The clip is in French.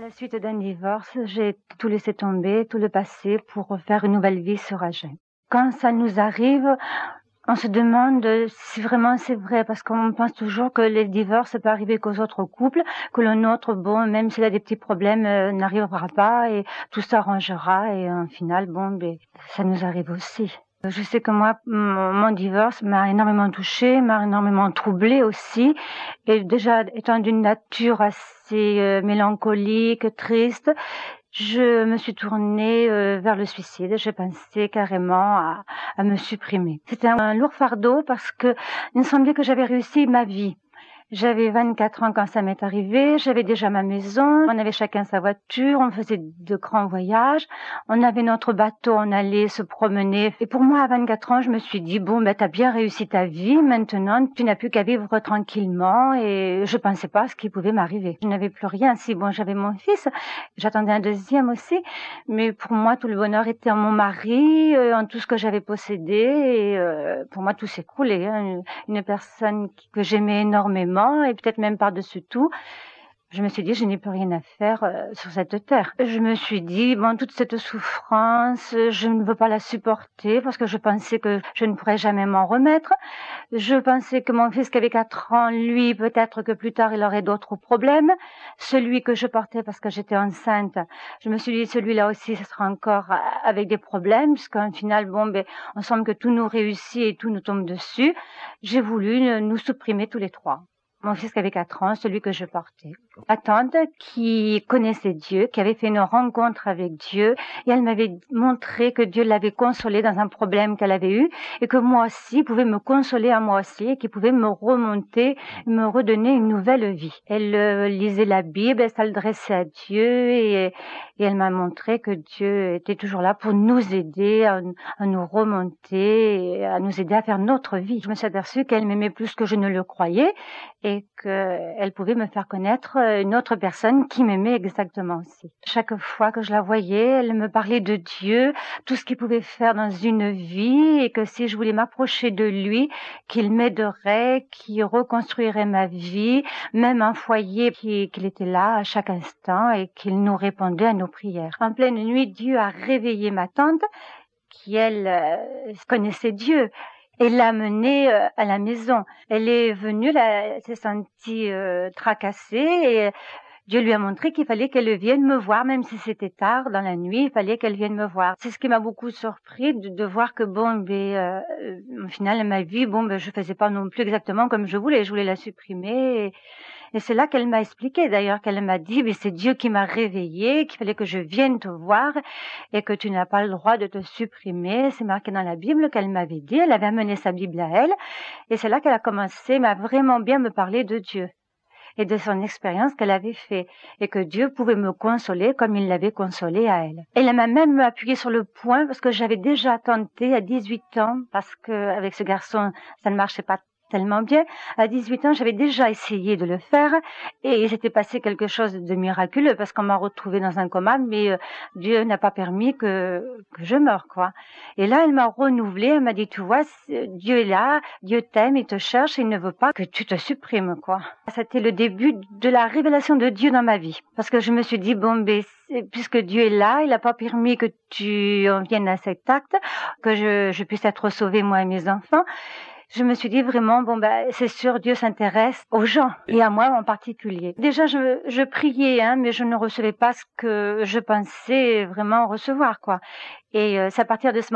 la suite d'un divorce, j'ai tout laissé tomber, tout le passé pour refaire une nouvelle vie sur Agen. Quand ça nous arrive, on se demande si vraiment c'est vrai, parce qu'on pense toujours que les divorces, ça peut arriver qu'aux autres couples, que le nôtre, bon, même s'il a des petits problèmes, n'arrivera pas et tout s'arrangera et en final, bon, ça nous arrive aussi. Je sais que moi, mon divorce m'a énormément touchée, m'a énormément troublée aussi. Et déjà, étant d'une nature assez mélancolique, triste, je me suis tournée vers le suicide. J'ai pensé carrément à me supprimer. C'était un lourd fardeau parce que il me semblait que j'avais réussi ma vie. J'avais 24 ans quand ça m'est arrivé, j'avais déjà ma maison, on avait chacun sa voiture, on faisait de grands voyages, on avait notre bateau, on allait se promener. Et pour moi, à 24 ans, je me suis dit, bon, t'as bien réussi ta vie, maintenant, tu n'as plus qu'à vivre tranquillement et je pensais pas à ce qui pouvait m'arriver. Je n'avais plus rien. Si, bon, j'avais mon fils, j'attendais un deuxième aussi, mais pour moi, tout le bonheur était en mon mari, en tout ce que j'avais possédé et pour moi, tout s'écroulait. Une personne que j'aimais énormément, et peut-être même par-dessus tout, je me suis dit, je n'ai plus rien à faire sur cette terre. Je me suis dit, bon, toute cette souffrance, je ne veux pas la supporter parce que je pensais que je ne pourrais jamais m'en remettre. Je pensais que mon fils qui avait 4 ans, lui, peut-être que plus tard, il aurait d'autres problèmes. Celui que je portais parce que j'étais enceinte, je me suis dit, celui-là aussi, ce sera encore avec des problèmes, puisqu'en final, bon, on semble que tout nous réussit et tout nous tombe dessus. J'ai voulu nous supprimer tous les trois. Mon fils qui avait 4 ans, celui que je portais. Ma tante qui connaissait Dieu, qui avait fait une rencontre avec Dieu, et elle m'avait montré que Dieu l'avait consolée dans un problème qu'elle avait eu, et que moi aussi, il pouvait me consoler à moi aussi, et qu'il pouvait me remonter, me redonner une nouvelle vie. Elle lisait la Bible, elle s'adressait à Dieu, et elle m'a montré que Dieu était toujours là pour nous aider, à nous remonter, et à nous aider à faire notre vie. Je me suis aperçue qu'elle m'aimait plus que je ne le croyais, et qu'elle pouvait me faire connaître une autre personne qui m'aimait exactement aussi. Chaque fois que je la voyais, elle me parlait de Dieu, tout ce qu'il pouvait faire dans une vie, et que si je voulais m'approcher de lui, qu'il m'aiderait, qu'il reconstruirait ma vie, même un foyer, qu'il était là à chaque instant et qu'il nous répondait à nos prières. En pleine nuit, Dieu a réveillé ma tante, qui elle connaissait Dieu. Elle l'a menée à la maison. Elle est venue, elle s'est sentie tracassée et Dieu lui a montré qu'il fallait qu'elle vienne me voir, même si c'était tard dans la nuit, il fallait qu'elle vienne me voir. C'est ce qui m'a beaucoup surpris de voir que au final, ma vie, je faisais pas non plus exactement comme je voulais la supprimer. Et c'est là qu'elle m'a expliqué, d'ailleurs, qu'elle m'a dit, c'est Dieu qui m'a réveillée, qu'il fallait que je vienne te voir et que tu n'as pas le droit de te supprimer. C'est marqué dans la Bible qu'elle m'avait dit. Elle avait amené sa Bible à elle. Et c'est là qu'elle a commencé, m'a vraiment bien me parler de Dieu et de son expérience qu'elle avait fait et que Dieu pouvait me consoler comme il l'avait consolée à elle. Elle m'a même appuyé sur le point parce que j'avais déjà tenté à 18 ans, parce que avec ce garçon, ça ne marchait pas tellement bien. À 18 ans, j'avais déjà essayé de le faire et il s'était passé quelque chose de miraculeux parce qu'on m'a retrouvée dans un coma, mais Dieu n'a pas permis que je meure, quoi. Et là, elle m'a renouvelée, elle m'a dit, tu vois, Dieu est là, Dieu t'aime, il te cherche, et il ne veut pas que tu te supprimes, quoi. C'était le début de la révélation de Dieu dans ma vie. Parce que je me suis dit, puisque Dieu est là, il n'a pas permis que tu en viennes à cet acte, que je puisse être sauvée, moi et mes enfants. Je me suis dit vraiment, c'est sûr, Dieu s'intéresse aux gens, et à moi en particulier. Déjà, je priais, mais je ne recevais pas ce que je pensais vraiment recevoir, quoi. Et c'est à partir de ce